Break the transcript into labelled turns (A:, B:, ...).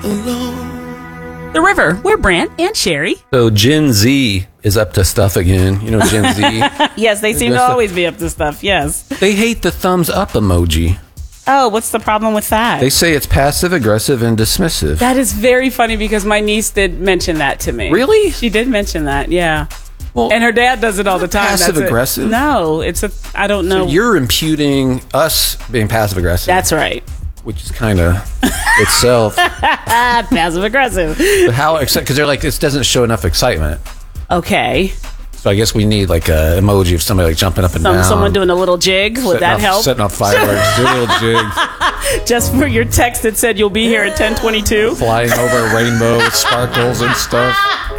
A: alone.
B: The River. We're Brant and Sherry.
C: So Gen Z is up to stuff again. You know Gen Z?
B: Yes, they seem to always be up to stuff. Yes.
C: They hate the thumbs up emoji.
B: Oh, what's the problem with that?
C: They say it's passive aggressive and dismissive.
B: That is very funny because my niece did mention that to me.
C: Really?
B: She did mention that, yeah.
C: Well,
B: and her dad does it all the time.
C: Passive aggressive?
B: No, it's I don't know.
C: So you're imputing us being passive aggressive.
B: That's right.
C: Which is kind of itself.
B: Passive aggressive.
C: How? Because they're like, this doesn't show enough excitement.
B: Okay.
C: So I guess we need like a emoji of somebody like jumping up and down.
B: Someone doing a little jig. Would that help?
C: Setting off fireworks. Do a little jig.
B: Just for your text that said you'll be here at 10:22.
C: Flying over a rainbow with sparkles and stuff.